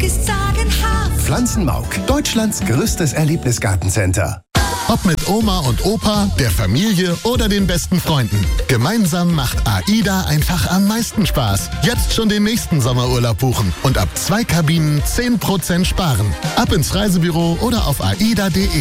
ist sagenhaft. Pflanzenmauk, Deutschlands größtes Erlebnisgartencenter. Ob mit Oma und Opa, der Familie oder den besten Freunden. Gemeinsam macht AIDA einfach am meisten Spaß. Jetzt schon den nächsten Sommerurlaub buchen und ab 2 Kabinen 10% sparen. Ab ins Reisebüro oder auf aida.de.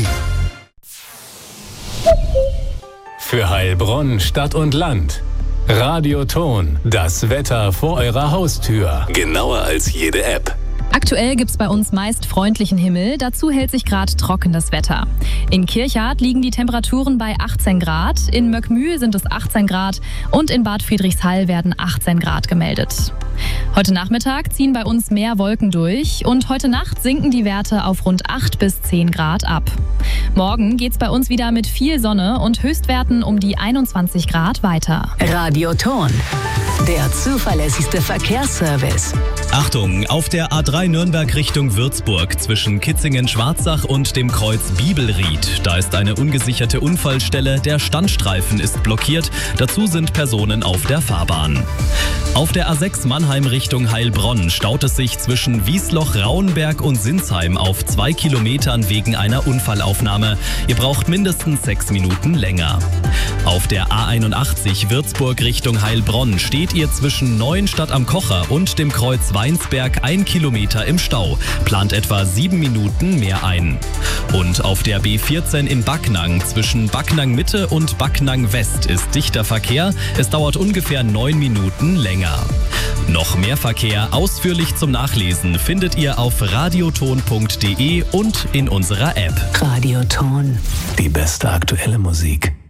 Für Heilbronn, Stadt und Land. Radioton, das Wetter vor eurer Haustür. Genauer als jede App. Aktuell gibt's bei uns meist freundlichen Himmel, dazu hält sich gerade trockenes Wetter. In Kirchhardt liegen die Temperaturen bei 18 Grad, in Möckmühl sind es 18 Grad und in Bad Friedrichshall werden 18 Grad gemeldet. Heute Nachmittag ziehen bei uns mehr Wolken durch und heute Nacht sinken die Werte auf rund 8 bis 10 Grad ab. Morgen geht's bei uns wieder mit viel Sonne und Höchstwerten um die 21 Grad weiter. Radioton, der zuverlässigste Verkehrsservice. Achtung, auf der A3 Nürnberg Richtung Würzburg zwischen Kitzingen-Schwarzach und dem Kreuz Bibelried. Da ist eine ungesicherte Unfallstelle, der Standstreifen ist blockiert, dazu sind Personen auf der Fahrbahn. Auf der A6 Mannheim Richtung Heilbronn staut es sich zwischen Wiesloch, Rauenberg und Sinsheim auf 2 Kilometern wegen einer Unfallaufnahme. Ihr braucht mindestens 6 Minuten länger. Auf der A81 Würzburg Richtung Heilbronn steht ihr zwischen Neuenstadt am Kocher und dem Kreuz Weinsberg 1 Kilometer im Stau. Plant etwa 7 Minuten mehr ein. Und auf der B14 in Backnang zwischen Backnang Mitte und Backnang West ist dichter Verkehr. Es dauert ungefähr 9 Minuten länger. Noch mehr Verkehr ausführlich zum Nachlesen findet ihr auf radioton.de und in unserer App. Radioton. Die beste aktuelle Musik.